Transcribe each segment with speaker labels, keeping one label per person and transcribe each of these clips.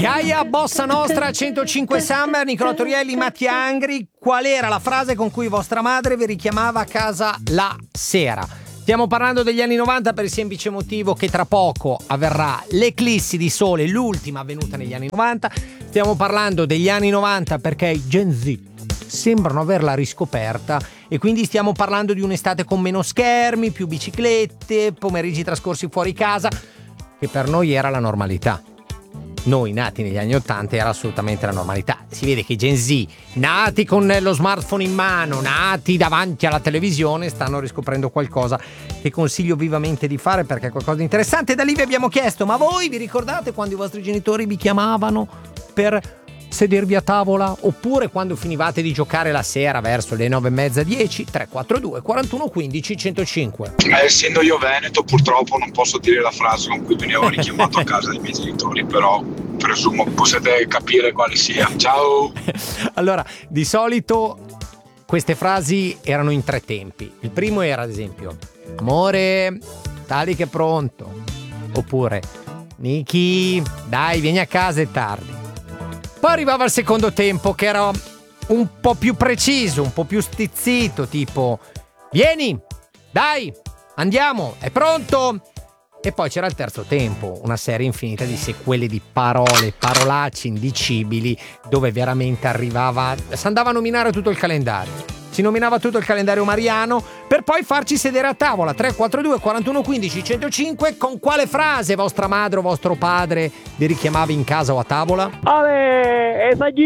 Speaker 1: Gaia, Bossa Nostra, 105 Summer, Nicolò Torielli, Mattia Angri. Qual era la frase con cui vostra madre vi richiamava a casa la sera? Stiamo parlando degli anni 90 per il semplice motivo che tra poco avverrà l'eclissi di sole, l'ultima avvenuta negli anni 90. Stiamo parlando degli anni 90 perché i Gen Z sembrano averla riscoperta e quindi stiamo parlando di un'estate con meno schermi, più biciclette, pomeriggi trascorsi fuori casa, che per noi era la normalità. Noi nati negli anni 80 era assolutamente la normalità. Si vede che i Gen Z, nati con lo smartphone in mano, nati davanti alla televisione, stanno riscoprendo qualcosa che consiglio vivamente di fare perché è qualcosa di interessante. Da lì vi abbiamo chiesto: ma voi vi ricordate quando i vostri genitori vi chiamavano per sedervi a tavola, oppure quando finivate di giocare la sera verso le 9:30, 10? 342 41 15 105.
Speaker 2: Essendo io veneto, purtroppo non posso dire la frase con cui venivo richiamato a casa dai miei genitori, però presumo possiate capire quale sia. Ciao!
Speaker 1: Allora, di solito queste frasi erano in tre tempi. Il primo era, ad esempio, amore, tali che è pronto, oppure Niki, dai, vieni a casa, è tardi. Poi arrivava il secondo tempo, che era un po' più preciso, un po' più stizzito, tipo vieni, dai, andiamo, è pronto? E poi c'era il terzo tempo, una serie infinita di sequele di parole, parolacce indicibili, dove veramente si andava a nominare tutto il calendario. Si nominava tutto il calendario mariano per poi farci sedere a tavola. 342 41 15 105. Con quale frase vostra madre o vostro padre vi richiamava in casa o a tavola?
Speaker 3: Ale, e sai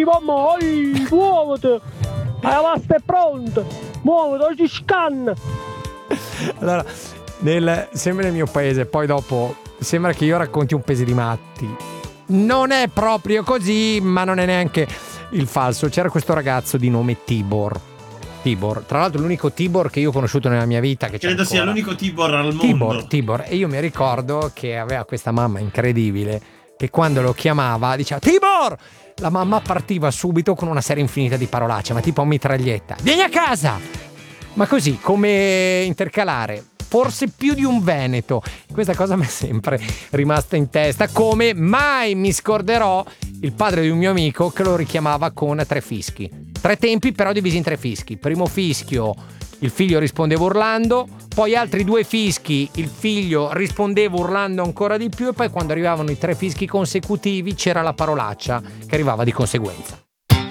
Speaker 3: muoviti, la pasta è pronta, muoviti, oggi scanna.
Speaker 1: Allora, sempre nel mio paese, poi dopo sembra che io racconti un paese di matti. Non è proprio così, ma non è neanche il falso. C'era questo ragazzo di nome Tibor, tra l'altro l'unico Tibor che io ho conosciuto nella mia vita, che
Speaker 4: credo sia l'unico Tibor al mondo.
Speaker 1: Tibor. E io mi ricordo che aveva questa mamma incredibile che quando lo chiamava diceva Tibor, la mamma partiva subito con una serie infinita di parolacce, ma tipo a mitraglietta, vieni a casa, ma così come intercalare. Forse più di un veneto. Questa cosa mi è sempre rimasta in testa, come mai mi scorderò il padre di un mio amico che lo richiamava con 3 fischi. 3 tempi però divisi in 3 fischi. Primo fischio, il figlio rispondeva urlando, poi altri 2 fischi, il figlio rispondeva urlando ancora di più, e poi quando arrivavano i 3 fischi consecutivi c'era la parolaccia che arrivava di conseguenza.